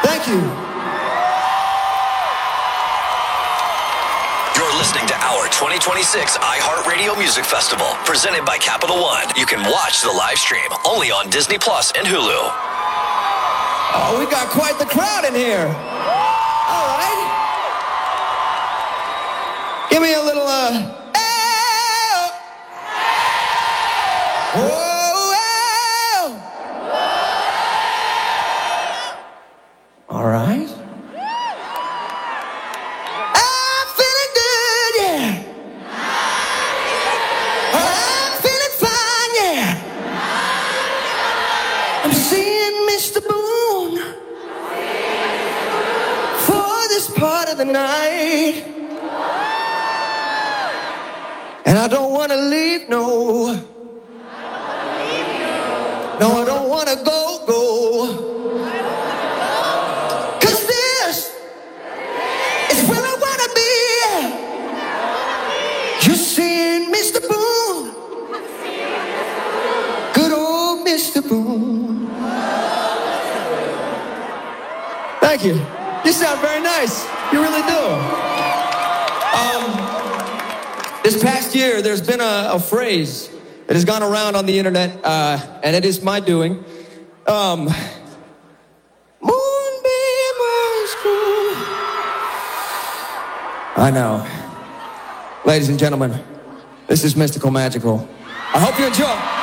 Thank you. You're listening to our 2026 iHeartRadio Music Festival, presented by Capital One. You can watch the live stream only on Disney Plus and Hulu. Oh, we got quite the crowd in here. All right. Give me a little, All right. I'm feeling good, yeah. I'm feeling fine, yeah. I'm seeing Mr. Boone for this part of the night. And I don't want to leave, no. No, I don't want to go. Thank you. You sound very nice. You really do. This past year, there's been a phrase that has gone around on the internet, and it is my doing. Moonbeam Ice Cream. I know. Ladies and gentlemen, this is Mystical Magical. I hope you enjoy.